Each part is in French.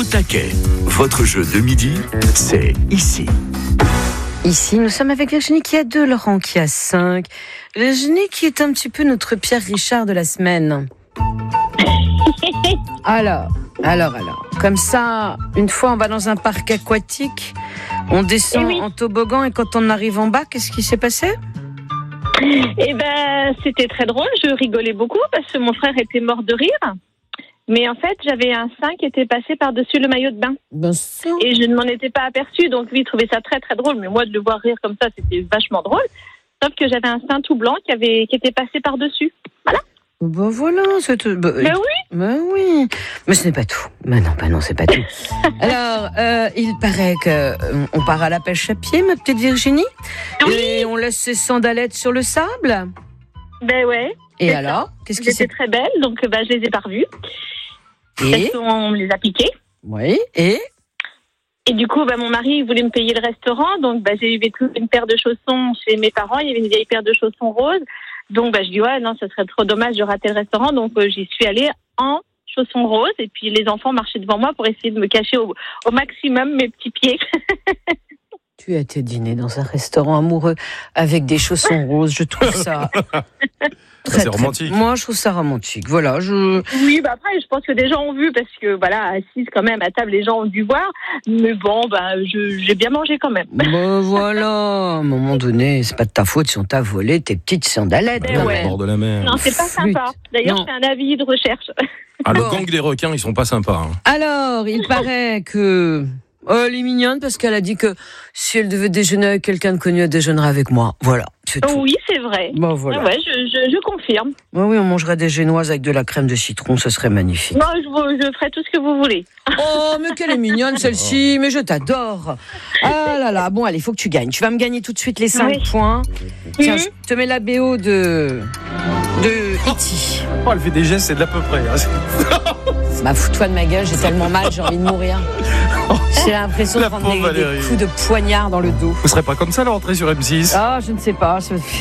taquet. Votre jeu de midi, c'est ici. Ici, nous sommes avec Virginie qui a 2, Laurent qui a 5. Virginie qui est un petit peu notre Pierre Richard de la semaine. Alors. Comme ça, une fois on va dans un parc aquatique, on descend en toboggan et quand on arrive en bas, qu'est-ce qui s'est passé ? C'était très drôle, je rigolais beaucoup parce que mon frère était mort de rire. Mais en fait, j'avais un sein qui était passé par-dessus le maillot de bain. Et je ne m'en étais pas aperçue, donc lui, il trouvait ça très très drôle. Mais moi, de le voir rire comme ça, c'était vachement drôle. Sauf que j'avais un sein tout blanc qui était passé par-dessus. Voilà. Ben voilà, c'est tout. Oui. Mais ce n'est pas tout. Non, c'est pas tout. Alors, il paraît qu'on part à la pêche à pied, ma petite Virginie. Oui. Et on laisse ses sandalettes sur le sable. Ben ouais. Et alors, qu'est-ce qui s'est... J'étais très belle, donc je les ai pas revues. Et on me les a piquées. Oui, et du coup, mon mari voulait me payer le restaurant, donc j'ai eu une paire de chaussons chez mes parents. Il y avait une vieille paire de chaussons roses. Donc, je dis, non, ça serait trop dommage de rater le restaurant. Donc, j'y suis allée en chaussons roses. Et puis, les enfants marchaient devant moi pour essayer de me cacher au maximum mes petits pieds. tu as été dîner dans un restaurant amoureux avec des chaussons roses. Je trouve ça... c'est romantique. Moi, je trouve ça romantique. Voilà, Oui, après, je pense que des gens ont vu parce que, assise quand même à table, les gens ont dû voir. Mais bon, j'ai bien mangé quand même. Voilà, à un moment donné, c'est pas de ta faute si on t'a volé tes petites sandalettes. Ouais. Bord de la mer. Non, c'est pas sympa. D'ailleurs, je fais un avis de recherche. Le gang des requins, ils sont pas sympas. Alors, il paraît que... elle est mignonne parce qu'elle a dit que si elle devait déjeuner avec quelqu'un de connu, elle déjeunerait avec moi. Voilà, c'est tout. Oui, c'est vrai. Voilà. Ouais, je confirme. Oui, on mangerait des génoises avec de la crème de citron, ce serait magnifique. Non, je ferai tout ce que vous voulez. Oh, mais qu'elle est mignonne celle-ci, mais je t'adore. Ah là là, bon allez, il faut que tu gagnes. Tu vas me gagner tout de suite les 5 points. Tiens, je te mets la BO de E.T. Oh, elle fait des gestes, c'est de l'à peu près. Fous-toi de ma gueule, j'ai tellement mal, j'ai envie de mourir. J'ai l'impression de prendre des coups de poignard dans le dos. Vous serez pas comme ça, la rentrée sur M6 ? Ah, je ne sais pas.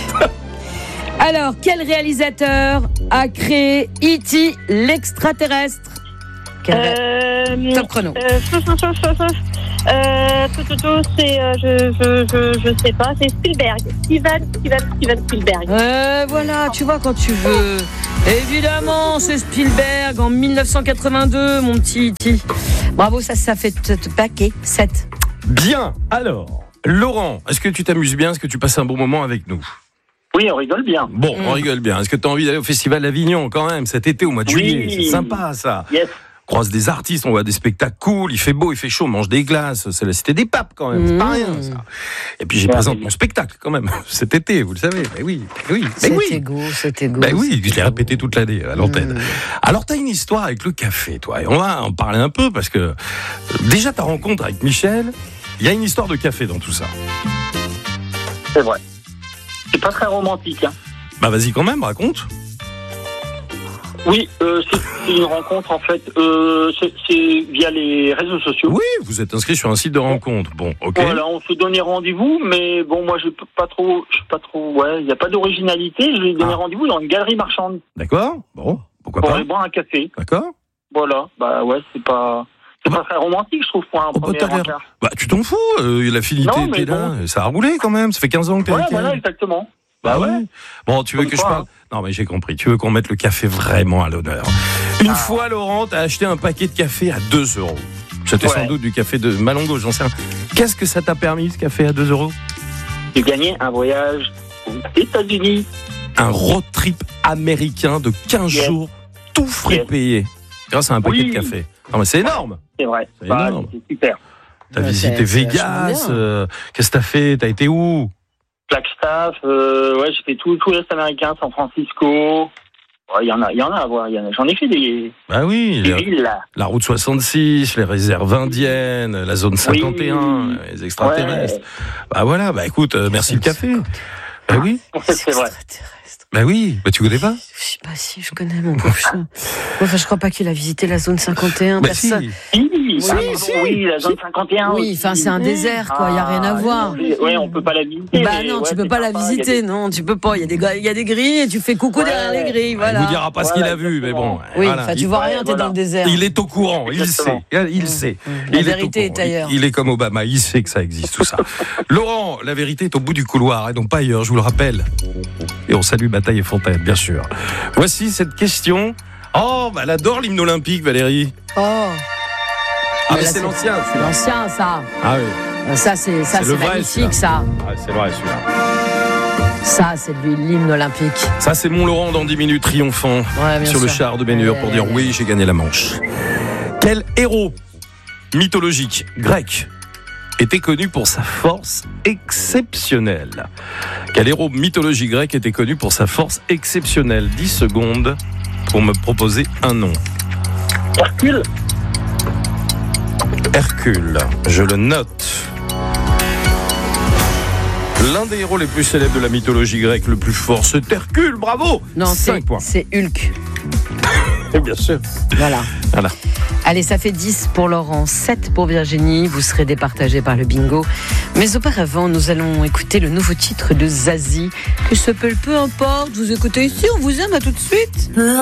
Alors, quel réalisateur a créé E.T. l'extraterrestre ? Top chrono. Je sais pas, c'est Spielberg. Steven Spielberg. Voilà, tu vois quand tu veux. Évidemment, c'est Spielberg en 1982, mon petit E.T. Bravo, ça fait te paquet 7. Bien, alors, Laurent, est-ce que tu t'amuses bien ? Est-ce que tu passes un bon moment avec nous ? Oui, on rigole bien. Bon, on rigole bien. Est-ce que tu as envie d'aller au Festival d'Avignon quand même cet été au mois de juillet ? C'est sympa ça. Yes. On croise des artistes, on voit des spectacles cool, il fait beau, il fait chaud, on mange des glaces, c'est la cité des papes quand même, c'est pas rien ça. Et puis j'y présente mon spectacle quand même, cet été, vous le savez, mais oui. C'est égo. Ben oui, je l'ai répété toute l'année à l'antenne. Alors t'as une histoire avec le café, toi, et on va en parler un peu parce que déjà ta rencontre avec Michel, il y a une histoire de café dans tout ça. C'est vrai. C'est pas très romantique, hein. Bah vas-y quand même, raconte. Oui, c'est une rencontre en fait, c'est via les réseaux sociaux. Oui, vous êtes inscrit sur un site de rencontre. Bon, ok. Voilà, on se donnait rendez-vous, mais bon, moi je suis pas trop, il n'y a pas d'originalité. Je lui ai donné rendez-vous dans une galerie marchande. D'accord. Bon, pourquoi pour pas. aller boire un café. D'accord. Voilà, c'est pas très romantique, je trouve, pour un premier encart. Tu t'en fous, l'affinité était là, ça a roulé quand même, ça fait 15 ans que t'es avec elle. Voilà, exactement. Bah ouais. Bon, tu veux que je parle ? Non, mais j'ai compris. Tu veux qu'on mette le café vraiment à l'honneur. Une fois, Laurent, t'as acheté un paquet de café à 2 €. C'était sans doute du café de Malongo, j'en sais rien. Qu'est-ce que ça t'a permis, ce café à 2 €? J'ai gagné un voyage aux États-Unis. Un road trip américain de 15 jours, tout frais payé, grâce à un paquet de café. Non, mais c'est énorme. C'est vrai. C'est énorme. C'est super. T'as visité Vegas, qu'est-ce que t'as fait ? T'as été où ? Flagstaff, j'ai fait tout l'Est américain, San Francisco. Il y en a à voir. J'en ai fait des. Bah oui, des villes. La route 66, les réserves indiennes, la zone 51, les extraterrestres. Bah voilà, bah écoute, merci le café. Bah oui. C'est vrai. Bah oui, bah tu connais pas ? Je sais pas si je connais mon pauvre chat. Enfin, je crois pas qu'il a visité la zone 51. Bah personne. si. Oui, oui, la zone 51. Oui, enfin, c'est un désert, quoi. Il n'y a rien à voir. Ouais, on peut pas la visiter. Bah non, tu peux pas la visiter, non, tu peux pas. Il y a des grilles et tu fais coucou derrière les grilles, voilà. Il vous dira pas ce qu'il a vu, mais bon. Oui, voilà. enfin, tu vois rien, t'es dans le désert. Il est au courant, il sait. Il sait. La vérité est ailleurs. Il est comme Obama, il sait que ça existe, tout ça. Laurent, la vérité est au bout du couloir et non pas ailleurs, je vous le rappelle. Et on salue Bataille et Fontaine, bien sûr. Voici cette question. Oh, bah, elle adore l'hymne olympique, Valérie. Oh. Ah, mais c'est l'ancien, c'est l'ancien, ça. Ah oui. Ça, c'est magnifique, ça. Ah, c'est vrai, celui-là. Ça, c'est l'hymne olympique. Ça, c'est mon Laurent dans 10 minutes triomphant sur le char de Bénur pour dire oui, j'ai gagné la Manche. Quel héros mythologique grec était connu pour sa force exceptionnelle? Quel héros mythologique grec était connu pour sa force exceptionnelle? 10 secondes pour me proposer un nom. Hercule, je le note. L'un des héros les plus célèbres de la mythologie grecque, le plus fort, c'est Hercule, bravo. Non, 5 points. C'est Hulk. Et bien sûr. Voilà. Voilà. Allez, ça fait 10 pour Laurent, 7 pour Virginie. Vous serez départagés par le bingo. Mais auparavant, nous allons écouter le nouveau titre de Zazie. Que s'appelle Peu importe. Vous écoutez ici, on vous aime, à tout de suite.